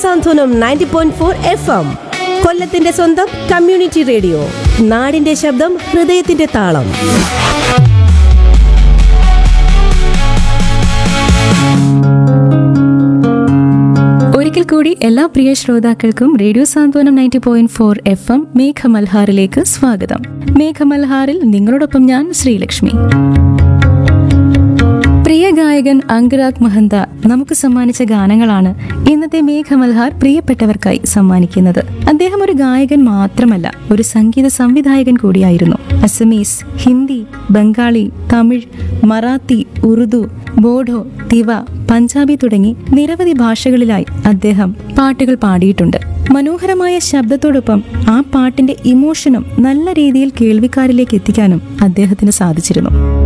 സാന്ത്വനം 90.4 FM. കൊല്ലത്തിന്റെ സ്വന്തം community radio. നാടിന്റെ ശബ്ദം, ഹൃദയത്തിന്റെ താളം. ഒരിക്കൽ കൂടി എല്ലാ പ്രിയ ശ്രോതാക്കൾക്കും റേഡിയോ സാന്ത്വനം 90.4 FM മേഘമൽഹാറിലേക്ക് സ്വാഗതം. മേഘമൽഹാറിൽ നിങ്ങളോടൊപ്പം ഞാൻ ശ്രീലക്ഷ്മി. പ്രിയ ഗായകൻ അംഗരാഗ് മഹന്ത നമുക്ക് സമ്മാനിച്ച ഗാനങ്ങളാണ് ഇന്നത്തെ മേഘമൽഹാർ പ്രിയപ്പെട്ടവർക്കായി സമ്മാനിക്കുന്നത്. അദ്ദേഹം ഒരു ഗായകൻ മാത്രമല്ല, ഒരു സംഗീത സംവിധായകൻ കൂടിയായിരുന്നു. അസമീസ്, ഹിന്ദി, ബംഗാളി, തമിഴ്, മറാത്തി, ഉറുദു, ബോഡോ, തിവ, പഞ്ചാബി തുടങ്ങി നിരവധി ഭാഷകളിലായി അദ്ദേഹം പാട്ടുകൾ പാടിയിട്ടുണ്ട്. മനോഹരമായ ശബ്ദത്തോടൊപ്പം ആ പാട്ടിന്റെ ഇമോഷനും നല്ല രീതിയിൽ കേൾവിക്കാരിലേക്ക് എത്തിക്കാനും അദ്ദേഹത്തിന് സാധിച്ചിരുന്നു.